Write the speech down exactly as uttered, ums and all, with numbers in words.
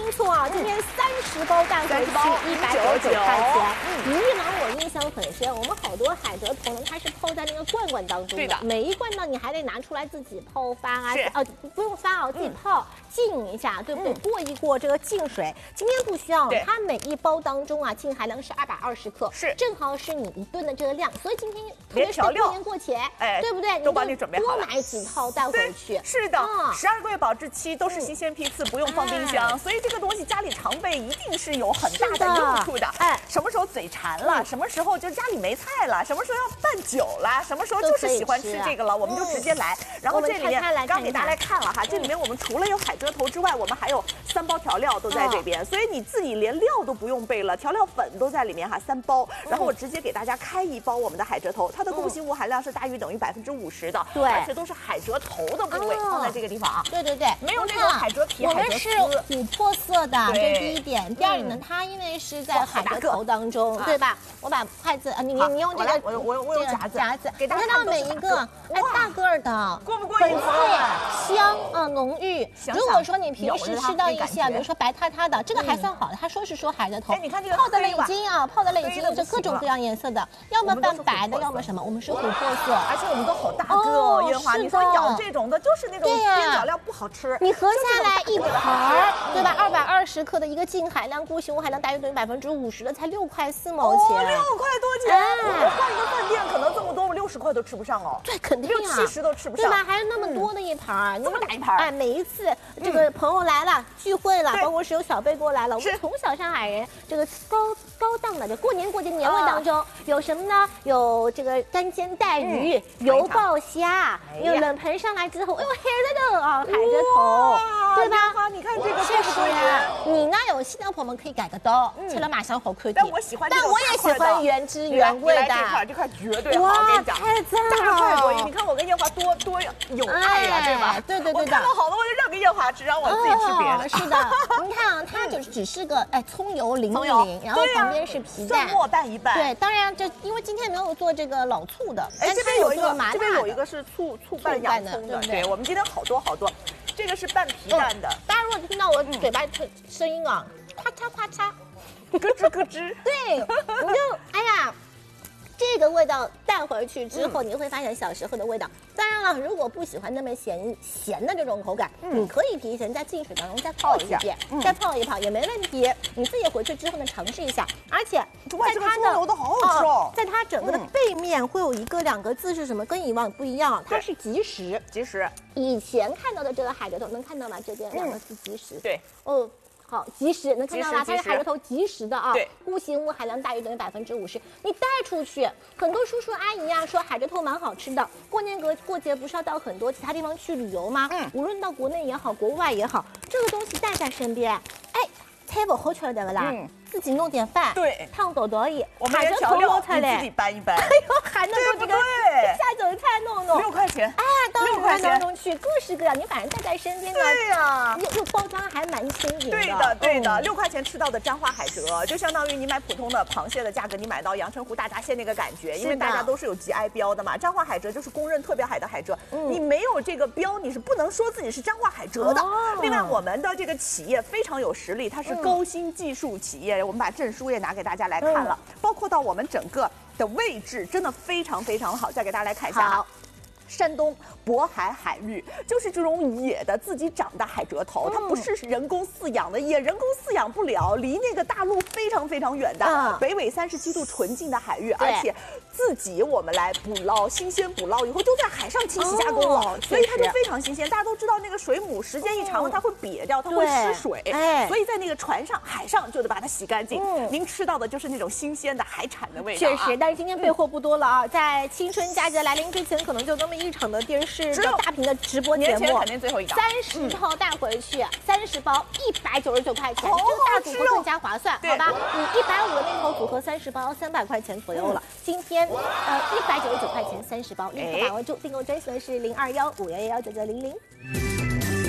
听错啊，今天三十包带回去一百九十九块钱。以往我印象很深，我们好多海蜇头呢，它是泡在那个罐罐当中的，每一罐呢你还得拿出来自己泡翻啊，呃不用翻啊，自己泡浸一下，对不对？过一过这个净水。今天不需要，它每一包当中啊净含量是二百二十克，是正好是你一顿的这个量，所以今天特别是过年过节，哎，对不对？ 都帮你准备好了， 多买几套带回去。 是的，十二个月保质期都是新鲜批次，不用放冰箱，所以这个东西家里常备一定是有很大的用处的。哎，什么时候嘴馋了，什么时候就家里没菜了，什么时候要拌酒了，什么时候就是喜欢吃这个了，我们就直接来。然后这里面刚给大家看了哈，这里面我们除了有海蜇头之外，我们还有三包调料都在这边，所以你自己连料都不用备了，调料粉都在里面哈，三包。然后我直接给大家开一包我们的海蜇头，它的共性物含量是大于等于百分之五十的，对，而且都是海蜇头的部位放在这个地方啊。对对对，没有那种海蜇皮、海蜇丝。我们是琥珀色的，这是第一点。第二点呢，它因为是在海蜇头当中，对吧？我把筷子啊，你你用这个，我我我用夹子夹子，给大家看到每一个，哎，大个儿的， 过不过瘾？ 很脆香啊，浓郁。如果说你平时吃到一些啊，比如说白塌塌的，这个还算好的。他说是说海蜇头，你看这个泡的了已经啊，泡的了已经有着各种各样颜色的，要么淡白的，要么什么，我们是琥珀色， 而且我们都好大个哦，烟花，你说咬这种的，就是那种边角料不好吃。 你合下来一盘儿，对吧？二百二十克的一个净海量固形物含量大约等于百分之五十的，才六块四毛钱， 六块多钱。我换一个饭店可能这么多，我六十块都吃不上哦。 对，肯定六七十都吃不上， 对吧？还有那么多的一盘， 这么大一盘， 哎，每一次这个朋友来了聚会了，包括是有小贝过来了，我们从小上海人这个高高档的，就过年过节年味当中有什么呢？有这个干煎带鱼、油爆虾，有冷盆上来之后，哎呦，海蜇头啊，海蜇头，对吧？ 你看这个确实，你呢有新的朋友们可以改个刀，吃了马上好口但我喜欢， 但我也喜欢原汁原味的。 这块这块绝对好，我跟你讲， 太赞了！ 大快朵颐，你看我跟艳华多多有爱呀，对吧？ 对对对我看到好多我就让给艳华吃，让我自己吃别的。 是的，你看啊，它就是只是个哎葱油淋一淋，然后旁边是皮蛋， 末拌一拌。 对，当然这因为今天没有做这个老醋的， 哎，这边有一个麻辣， 这边有一个是醋醋拌洋葱的，对，我们今天好多好多。这个是拌皮蛋的， 大家如果听到我嘴巴声音啊，咔嚓咔嚓， 咯吱咯吱， 对，你就哎呀。这个味道带回去之后，你会发现小时候的味道。当然了，如果不喜欢那么咸咸的这种口感，你可以提前在净水当中再泡一遍，再泡一泡也没问题。你自己回去之后呢，尝试一下。而且在它的好好吃哦， 在它整个的背面会有一个两个字是什么？跟以往不一样，它是即食。 即食。 以前看到的这个海蜇头能看到吗？这边两个字即食。 对。 哦。好，即食能看到吗？它是海蜇头即食的啊， 对， 固形物含量大于等于百分之五十。你带出去，很多叔叔阿姨啊说海蜇头蛮好吃的。过年过过节不是要到很多其他地方去旅游吗？嗯，无论到国内也好，国外也好，这个东西带在身边，哎，菜不好吃了对不啦？嗯。自己弄点饭，对，烫豆豆里， 我们连调料自己搬一搬，哎呦，还能够这个下酒菜弄弄， 六块钱， 哎，到六块当中去，各式各样，你反正带在身边呢， 对呀， 又又包装还蛮新颖的， 对的对的，六块钱吃到的沾花海蜇，就相当于你买普通的螃蟹的价格，你买到阳澄湖大闸蟹那个感觉，因为大家都是有 G I 标的嘛，沾花海蜇就是公认特别海的海蜇，你没有这个标，你是不能说自己是沾花海蜇的。另外，我们的这个企业非常有实力，它是高新技术企业，我们把证书也拿给大家来看了，包括到我们整个的位置，真的非常非常好。再给大家来看一下啊。山东渤海海域就是这种野的自己长的海蜇头，它不是人工饲养的，也人工饲养不了，离那个大陆非常非常远的北纬三十七度纯净的海域，而且自己我们来捕捞，新鲜捕捞以后就在海上清洗加工了，所以它就非常新鲜。大家都知道那个水母时间一长了，它会瘪掉，它会失水，所以在那个船上、海上就得把它洗干净。您吃到的就是那种新鲜的海产的味道。 确实，但是今天备货不多了啊，在青春佳节来临之前，可能就那么一场的电视的大屏的直播节目， 肯定最后一档， 三十套带回去，三十包一百九十九块钱，这个大组合更加划算，好吧？你一百五的那头组合三十包，三百块钱左右了。今天呃一百九十九块钱三十包，立刻把握住，订购专线是零二幺五幺幺幺九九零零。